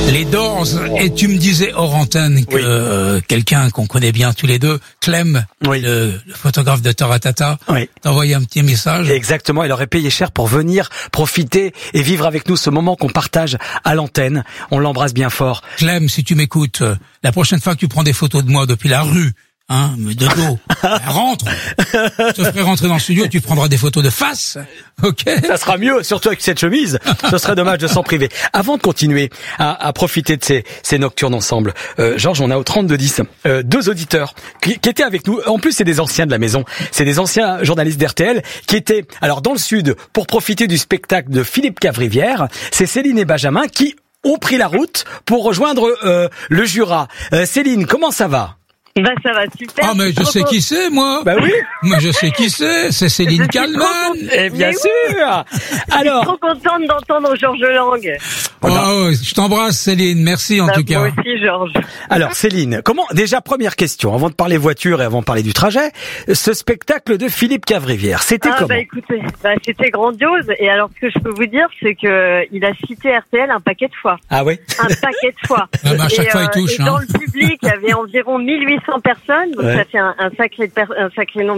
Les Doors, et tu me disais hors antenne que quelqu'un qu'on connaît bien tous les deux, Clem, le photographe de Taratata, t'a envoyé un petit message. Exactement, il aurait payé cher pour venir profiter et vivre avec nous ce moment qu'on partage à l'antenne. On l'embrasse bien fort. Clem, si tu m'écoutes, la prochaine fois que tu prends des photos de moi depuis la rue, de dos, rentre. Je te ferai rentrer dans le studio et tu prendras des photos de face. Ok. Ça sera mieux, surtout avec cette chemise. Ce serait dommage de s'en priver. Avant de continuer à profiter de ces nocturnes ensemble, Georges, on a au 3210 deux auditeurs qui étaient avec nous. En plus, c'est des anciens de la maison. C'est des anciens journalistes d'RTL qui étaient alors dans le sud pour profiter du spectacle de Philippe Cavrivière. C'est Céline et Benjamin qui ont pris la route pour rejoindre le Jura. Céline, comment ça va? Bah ça va super. Ah mais je sais qui c'est moi. Bah oui. Moi je sais qui c'est Céline Kallmann. Eh bien sûr. Alors. Je suis trop contente d'entendre Georges Lang. Oh, je t'embrasse Céline, merci en tout cas. Moi aussi Georges. Alors Céline, déjà première question, avant de parler voiture et avant de parler du trajet, ce spectacle de Philippe Cavrivière, c'était comment? Bah écoutez, c'était grandiose et alors ce que je peux vous dire c'est que il a cité RTL un paquet de fois. Ah oui. Un paquet de fois. À chaque fois il touche. Et dans le public, il y avait environ 1800 personnes, donc ça fait un sacré nombre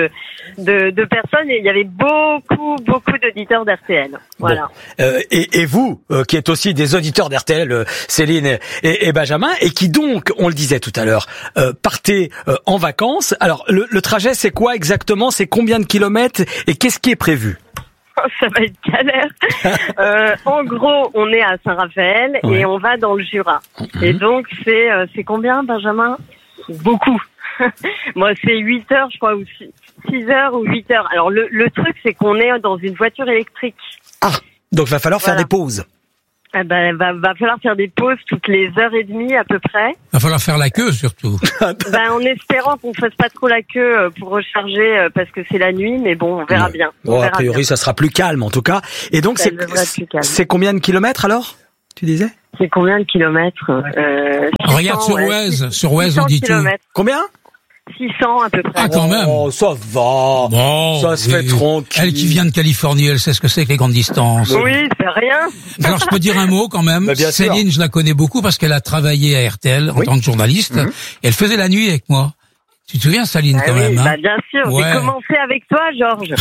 de personnes et il y avait beaucoup d'auditeurs d'RTL. Voilà. Bon. Et vous, qui êtes aussi des auditeurs d'RTL, Céline et Benjamin, et qui donc, on le disait tout à l'heure, partez en vacances. Alors le trajet, c'est quoi exactement? C'est combien de kilomètres et qu'est-ce qui est prévu? Ça va être galère. En gros, on est à Saint-Raphaël et on va dans le Jura. Et donc c'est combien, Benjamin? Beaucoup. Moi, c'est 8 heures, je crois, ou 6 heures ou 8 heures. Alors, le truc, c'est qu'on est dans une voiture électrique. Ah, donc va falloir faire des pauses. Eh ben, va falloir faire des pauses toutes les heures et demie, à peu près. Va falloir faire la queue, surtout. En espérant qu'on fasse pas trop la queue pour recharger, parce que c'est la nuit, mais bon, on verra bien. Bon, a priori, ça sera plus calme, en tout cas. Et donc, c'est combien de kilomètres, alors? Tu disais? C'est combien de kilomètres? 600, regarde sur Waze, on dit tout. Combien? 600 à peu près. Ah, quand même. Oh, ça va. Bon, ça se fait tranquille. Elle qui vient de Californie, elle sait ce que c'est que les grandes distances. Oui, c'est rien. Alors, je peux dire un mot quand même. Céline, je la connais beaucoup parce qu'elle a travaillé à RTL en tant que journaliste. Et elle faisait la nuit avec moi. Tu te souviens, Céline, quand même, hein? Bien sûr. J'ai commencé avec toi, Georges.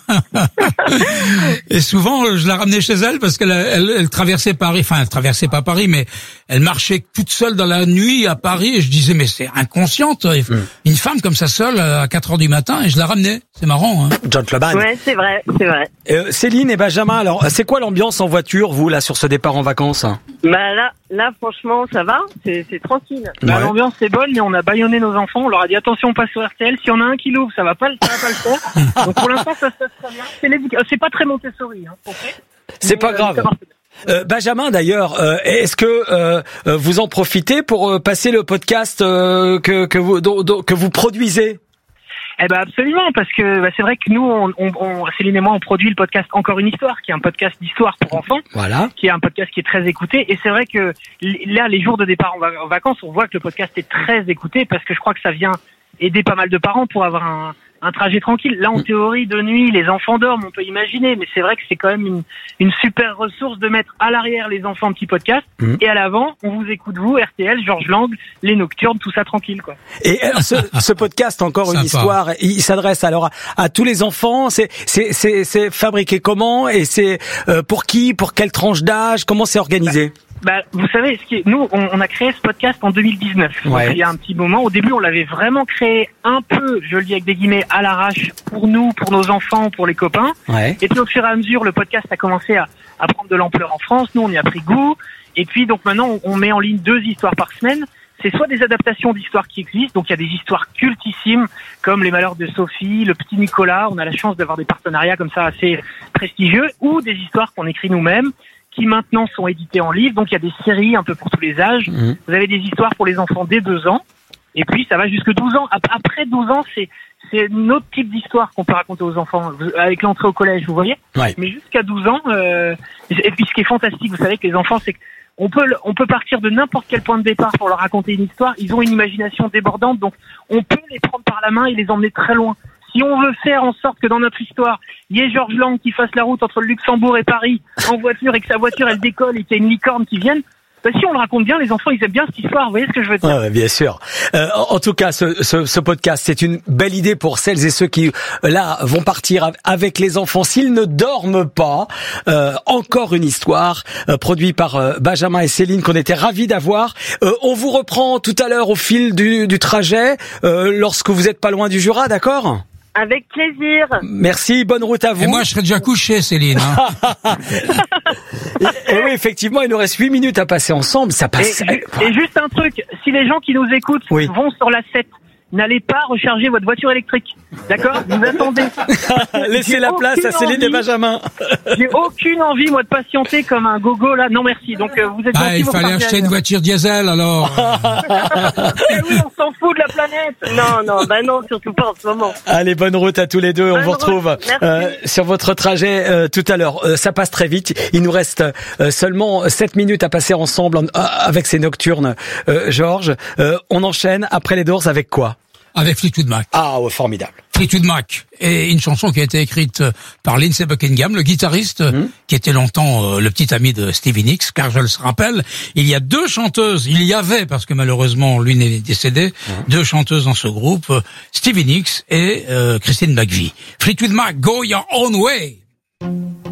Et souvent, je la ramenais chez elle parce qu'elle traversait Paris. Enfin, elle traversait pas Paris, mais elle marchait toute seule dans la nuit à Paris. Et je disais, mais c'est inconsciente. Une femme comme ça seule à 4 heures du matin. Et je la ramenais. C'est marrant, hein. Gentleman. Ouais, c'est vrai. Céline et Benjamin, alors, c'est quoi l'ambiance en voiture, vous, là, sur ce départ en vacances? Là, franchement, ça va. C'est tranquille. L'ambiance c'est bonne, mais on a bâillonné nos enfants. On leur a dit attention, on passe sur RTL. Si on a un qui l'ouvre, ça va pas le faire. Donc pour l'instant, ça se passe très bien. C'est pas très Montessori, hein. C'est pas grave. Benjamin, d'ailleurs, est-ce que vous en profitez pour passer le podcast que vous produisez? Eh ben absolument, parce que c'est vrai que nous, Céline et moi, on produit le podcast Encore une histoire, qui est un podcast d'histoire pour enfants, qui est un podcast qui est très écouté. Et c'est vrai que là, les jours de départ en vacances, on voit que le podcast est très écouté, parce que je crois que ça vient aider pas mal de parents pour avoir un trajet tranquille. Là, en théorie, de nuit, les enfants dorment, on peut imaginer, mais c'est vrai que c'est quand même une super ressource de mettre à l'arrière les enfants petit podcast et à l'avant, on vous écoute vous, RTL, Georges Lang, les Nocturnes, tout ça tranquille, quoi. Et ce podcast, Encore une histoire, il s'adresse alors à tous les enfants. C'est fabriqué comment et c'est pour qui, pour quelle tranche d'âge, comment c'est organisé? Vous savez, nous, on a créé ce podcast en 2019. Donc, il y a un petit moment. Au début, on l'avait vraiment créé un peu, je le dis avec des guillemets, à l'arrache pour nous, pour nos enfants, pour les copains. Et puis, au fur et à mesure, le podcast a commencé à prendre de l'ampleur en France. Nous, on y a pris goût. Et puis, donc maintenant, on met en ligne 2 histoires par semaine. C'est soit des adaptations d'histoires qui existent, donc il y a des histoires cultissimes, comme Les Malheurs de Sophie, Le Petit Nicolas. On a la chance d'avoir des partenariats comme ça assez prestigieux, ou des histoires qu'on écrit nous-mêmes, qui maintenant sont édités en livre. Donc il y a des séries un peu pour tous les âges. Vous avez des histoires pour les enfants dès 2 ans. Et puis ça va jusque 12 ans. Après 12 ans, c'est un autre type d'histoire qu'on peut raconter aux enfants, avec l'entrée au collège, vous voyez. Mais jusqu'à 12 ans, et puis ce qui est fantastique, vous savez que les enfants, c'est qu'on peut partir de n'importe quel point de départ pour leur raconter une histoire. Ils ont une imagination débordante, donc on peut les prendre par la main et les emmener très loin. Si on veut faire en sorte que dans notre histoire, il y ait Georges Lang qui fasse la route entre le Luxembourg et Paris en voiture et que sa voiture elle décolle et qu'il y a une licorne qui vienne, Bah, si on le raconte bien, les enfants ils aiment bien cette histoire, vous voyez ce que je veux dire? Ouais, bien sûr. En tout cas, ce podcast, c'est une belle idée pour celles et ceux qui là vont partir avec les enfants s'ils ne dorment pas. Encore une histoire produite par Benjamin et Céline qu'on était ravis d'avoir. On vous reprend tout à l'heure au fil du trajet lorsque vous êtes pas loin du Jura, d'accord? Avec plaisir. Merci, bonne route à vous. Et moi, je serais déjà couché, Céline. Hein. et oui, effectivement, il nous reste 8 minutes à passer ensemble. Ça passe. Et juste un truc, si les gens qui nous écoutent vont sur la 7, n'allez pas recharger votre voiture électrique. D'accord? Vous attendez. Laissez la place à Céline et Benjamin. J'ai aucune envie, moi, de patienter comme un gogo, là. Non, merci. Donc, vous êtes il fallait acheter une voiture diesel, alors. Oui, on s'en fout de la planète. Non, surtout pas en ce moment. Allez, bonne route à tous les deux. On vous retrouve sur votre trajet tout à l'heure. Ça passe très vite. Il nous reste seulement 7 minutes à passer ensemble avec ces nocturnes, Georges. On enchaîne après les Doors avec quoi? Avec Fleetwood Mac. Ah, ouais, formidable. Fleetwood Mac. Et une chanson qui a été écrite par Lindsey Buckingham, le guitariste, qui était longtemps le petit ami de Stevie Nicks, car je le rappelle, il y a 2 chanteuses, il y avait, parce que malheureusement lui n'est décédé, 2 chanteuses dans ce groupe, Stevie Nicks et Christine McVie. Fleetwood Mac, Go Your Own Way.